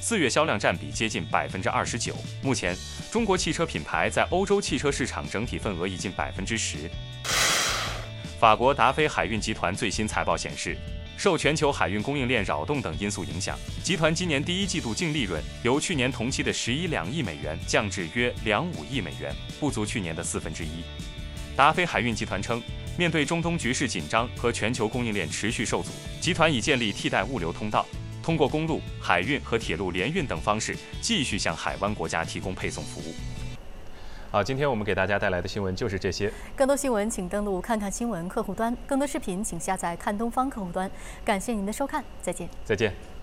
4月销量占比接近29%。目前，中国汽车品牌在欧洲汽车市场整体份额已近10%。法国达菲海运集团最新财报显示，受全球海运供应链扰动等因素影响，集团今年第一季度净利润由去年同期的11.2亿美元降至约2.5亿美元，不足去年的1/4。达菲海运集团称，面对中东局势紧张和全球供应链持续受阻，集团已建立替代物流通道，通过公路、海运和铁路联运等方式，继续向海湾国家提供配送服务。好，今天我们给大家带来的新闻就是这些。 更多新闻请登录看看新闻客户端，更多视频请下载看东方客户端。感谢您的收看，再见。 再见。